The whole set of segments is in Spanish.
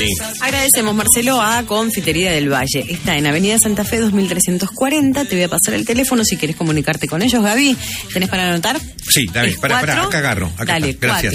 Sí. Agradecemos, Marcelo, a Confitería del Valle. Está en Avenida Santa Fe 2340. Te voy a pasar el teléfono si quieres comunicarte con ellos. Gaby, ¿tenés para anotar? Sí, dale, para, acá agarro. Acá dale, está. Gracias.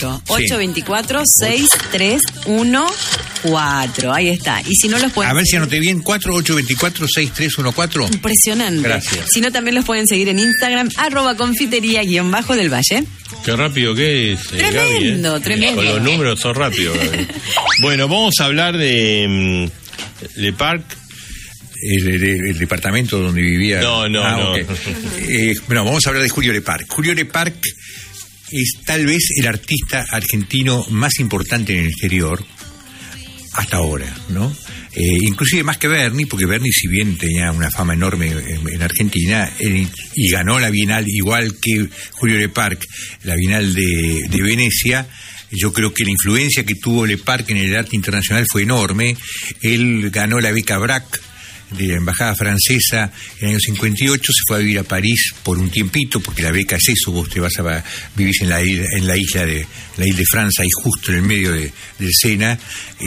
4-824-6314. Ahí está. Y si no los pueden... A ver si anoté bien, 4-824-6314. Impresionante. Gracias. Si no, también los pueden seguir en Instagram, @confitería_del Valle. Qué rápido que es, Tremendo, Gaby, tremendo. Con los números son rápidos, Gaby. Bueno, vamos a hablar de Le Parc. El departamento donde vivía. No. Okay. Bueno, vamos a hablar de Julio Le Parc. Julio Le Parc es tal vez el artista argentino más importante en el exterior hasta ahora, ¿no? Inclusive más que Berni, porque Berni, si bien tenía una fama enorme en Argentina, y ganó la Bienal igual que Julio Le Parc, la Bienal de Venecia. Yo creo que la influencia que tuvo Le Parc en el arte internacional fue enorme. Él ganó la beca BRAC de la Embajada Francesa en el año 58, se fue a vivir a París por un tiempito, porque la beca es eso, vos te vas a vivir en la isla de Francia, ahí justo en el medio del Sena,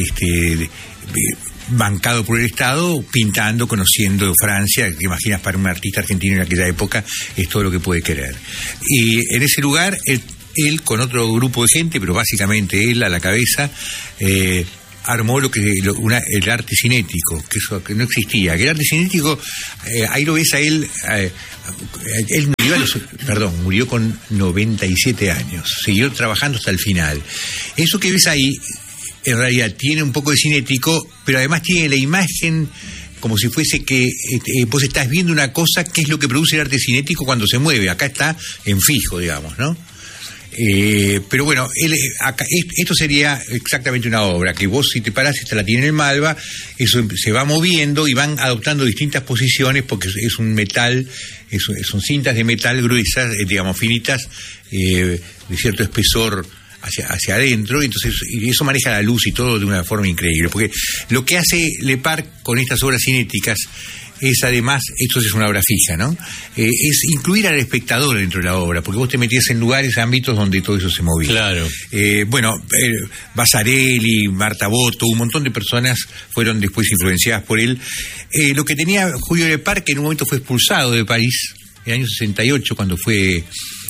bancado por el Estado, pintando, conociendo Francia, que imaginas para un artista argentino en aquella época, es todo lo que puede querer. Y en ese lugar, él con otro grupo de gente, pero básicamente él a la cabeza, armó el arte cinético, que no existía. Que el arte cinético, ahí lo ves a él, él murió con 97 años, siguió trabajando hasta el final. Eso que ves ahí, en realidad tiene un poco de cinético, pero además tiene la imagen como si fuese que vos estás viendo una cosa, que es lo que produce el arte cinético cuando se mueve. Acá está en fijo, digamos, ¿no? Pero bueno, esto sería exactamente una obra que vos, si te parás, esta la tiene en el Malva, eso se va moviendo y van adoptando distintas posiciones, porque es un metal, son cintas de metal gruesas, digamos, finitas, de cierto espesor hacia adentro, y eso maneja la luz y todo de una forma increíble, porque lo que hace Le Parc con estas obras cinéticas es además, esto es una obra fija, ¿no? Es incluir al espectador dentro de la obra, porque vos te metías en lugares, ámbitos donde todo eso se movía. Claro. Basarelli, Marta Botto, un montón de personas fueron después influenciadas por él. Lo que tenía Julio Le Parc, que en un momento fue expulsado de París, en el año 68, cuando fue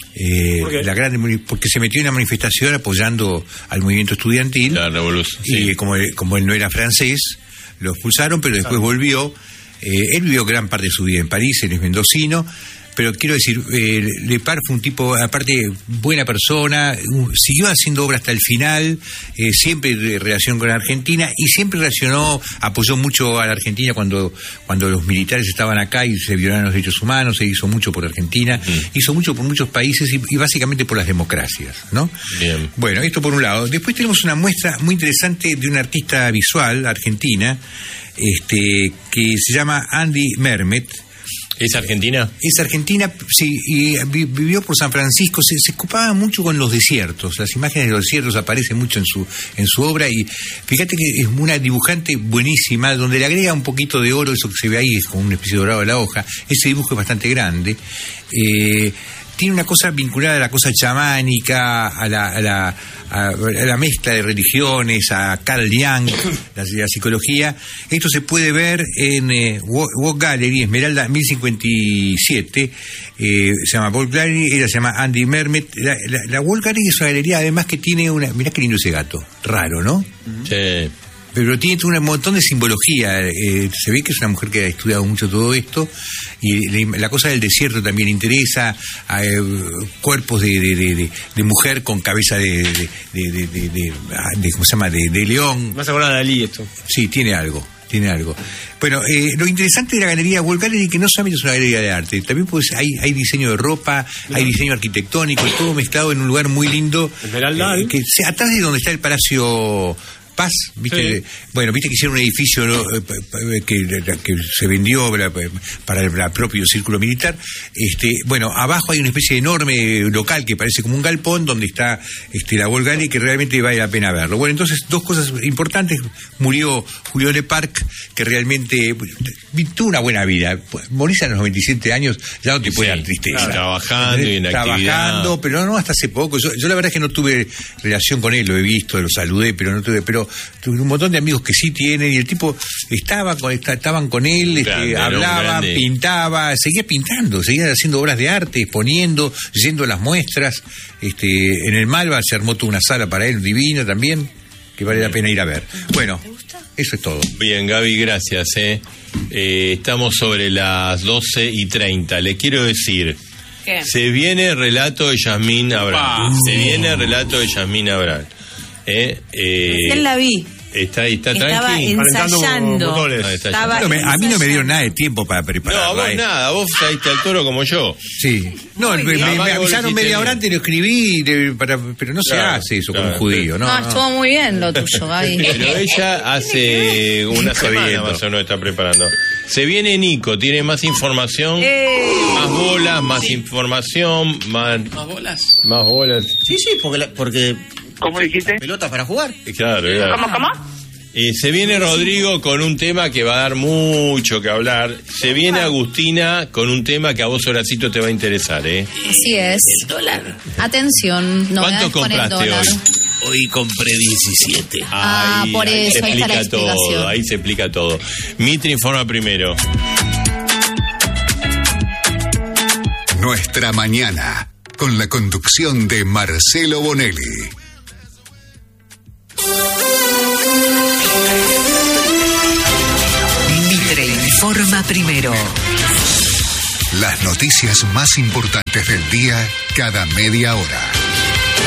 porque se metió en una manifestación apoyando al movimiento estudiantil. La revolución. Y como él no era francés, lo expulsaron, pero después volvió. Él vivió gran parte de su vida en París, él es mendocino, pero quiero decir, Le Parc fue un tipo, aparte, buena persona, siguió haciendo obra hasta el final, siempre en relación con Argentina, y siempre apoyó mucho a la Argentina cuando los militares estaban acá y se violaron los derechos humanos, se hizo mucho por Argentina, hizo mucho por muchos países y básicamente por las democracias, ¿no? Bien. Bueno, esto por un lado. Después tenemos una muestra muy interesante de una artista visual argentina, que se llama Andy Mermet. ¿Es argentina? Es argentina, sí, y vivió por San Francisco, se ocupaba mucho con los desiertos, las imágenes de los desiertos aparecen mucho en su obra, y fíjate que es una dibujante buenísima, donde le agrega un poquito de oro, eso que se ve ahí es como una especie de dorado de la hoja, ese dibujo es bastante grande, tiene una cosa vinculada a la cosa chamánica, a la mezcla de religiones, a Carl Jung, la psicología. Esto se puede ver en Walk Gallery, Esmeralda 1057, se llama Walk Gallery, ella se llama Andy Mermet. La Walk Gallery es una galería además que tiene mirá qué lindo ese gato, raro, ¿no? Sí. Pero tiene un montón de simbología, se ve que es una mujer que ha estudiado mucho todo esto, y la cosa del desierto también interesa, cuerpos de mujer con cabeza de ¿cómo se llama? De león. Vas a acordar de Dalí esto. Sí, tiene algo. Bueno, lo interesante de la galería Walk Gallery es que no solamente es una galería de arte, también pues hay diseño de ropa, hay diseño arquitectónico, todo mezclado en un lugar muy lindo, que atrás de donde está el Palacio Paz, ¿viste? Sí. Bueno, viste que hicieron un edificio, ¿no? que se vendió para el propio círculo militar. Bueno, abajo hay una especie de enorme local que parece como un galpón donde está la Walk Gallery, que realmente vale la pena verlo. Bueno, entonces, dos cosas importantes. Murió Julio Le Parc, que realmente tuvo una buena vida. Morís a los 97 años, ya no te puede dar tristeza. Trabajando y en actividad. Pero no hasta hace poco. Yo la verdad es que no tuve relación con él, lo he visto, lo saludé, pero no tuve. Pero un montón de amigos que sí tienen, y el tipo estaban con él, grande, hablaba, pintaba, seguía pintando, seguía haciendo obras de arte, exponiendo, yendo a las muestras. En el Malva se armó toda una sala para él, divina también, que vale la pena ir a ver. Bueno, eso es todo. Bien, Gaby, gracias. Estamos sobre las 12:30. Le quiero decir, ¿qué? se viene el relato de Yasmín Abral. Se viene el relato de Yasmín Abral. Él la vi. Está Estaba tranqui. ensayando. A mí no me dieron nada de tiempo para prepararla. No, vos nada, vos saliste al toro como yo. Sí. No, me avisaron media hora antes, lo escribí, pero no se hace eso con un judío, ¿no? No, estuvo muy bien lo tuyo, Gaby. Pero ella hace una semana más o menos está preparando. Se viene Nico, tiene más información, más bolas, más información, más bolas. Más bolas. Sí, porque ¿Cómo dijiste? pelotas para jugar. Claro. ¿Cómo? Se viene Rodrigo con un tema que va a dar mucho que hablar. Se viene Agustina con un tema que a vos, Horacito, te va a interesar, Así es. El dólar. Atención, no ¿Cuánto compraste hoy? Hoy compré 17. Por eso, ahí está la explicación. Todo, ahí se explica todo. Mitre informa primero. Nuestra mañana, con la conducción de Marcelo Bonelli. Mitre informa primero. Las noticias más importantes del día cada media hora.